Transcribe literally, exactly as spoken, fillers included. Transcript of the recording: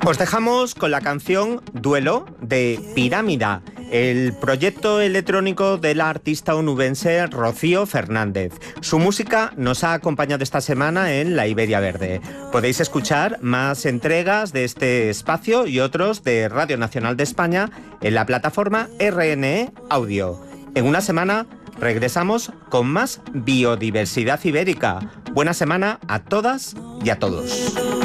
Os dejamos con la canción Duelo de Pirámida, el proyecto electrónico de la artista onubense Rocío Fernández. Su música nos ha acompañado esta semana en La Iberia Verde. Podéis escuchar más entregas de este espacio y otros de Radio Nacional de España en la plataforma R N E Audio. En una semana regresamos con más biodiversidad ibérica. Buena semana a todas y a todos.